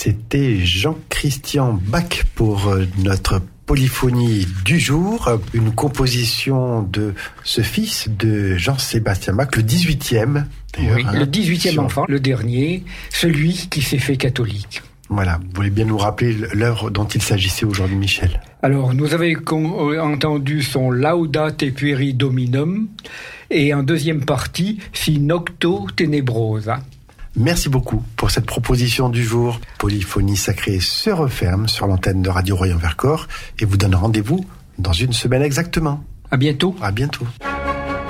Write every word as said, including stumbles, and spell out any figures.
C'était Jean-Christian Bach pour notre polyphonie du jour, une composition de ce fils de Jean-Sébastien Bach, le dix-huitième. Oui, hein, le dix-huitième sur... enfant, le dernier, celui qui s'est fait catholique. Voilà, vous voulez bien nous rappeler l'œuvre dont il s'agissait aujourd'hui, Michel? Alors, nous avons entendu son Laudate Pueri Dominum et en deuxième partie, Si Nocto Tenebrosa. Merci beaucoup pour cette proposition du jour. Polyphonie sacrée se referme sur l'antenne de Radio Royan Vercors et vous donne rendez-vous dans une semaine exactement. À bientôt. À bientôt.